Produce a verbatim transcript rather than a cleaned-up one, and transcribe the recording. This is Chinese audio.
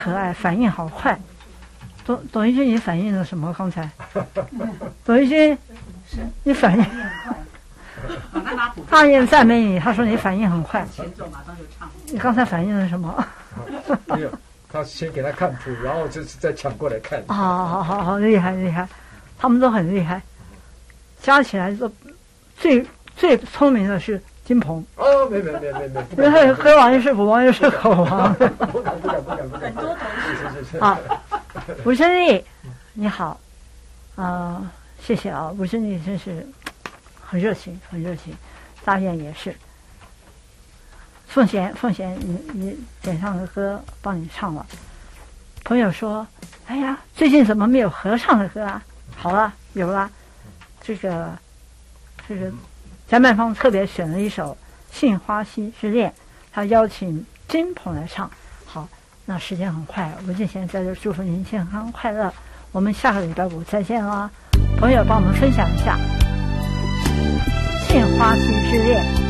可爱，反应好快。董董一军，你反应了什么？刚才，董一军，你反应，大雁赞美你，他说你反应很快。前奏马上就唱。你刚才反应了什么？ 没有，他先给他看谱，然后就是再抢过来看。 好好好好，厉害厉害，他们都很厉害，加起来都最最聪明的是金鹏。 哦，没没没没没， 因为和王爷是虎，王爷是狗王。 不敢不敢不敢不敢。很多同事。 啊，吴胜利，你好，啊、呃，谢谢啊，吴胜利真是很热情，很热情，大雁也是。凤贤，凤贤，你你点上的歌帮你唱了。朋友说：“哎呀，最近怎么没有合唱的歌啊？”好了，有了。这个这个，翟曼芳特别选了一首《杏花溪之恋》，他邀请金鹏来唱。好，那时间很快，吴敬贤在这祝福您健康快乐。我们下个礼拜五再见啦！朋友帮我们分享一下《杏花溪之恋》。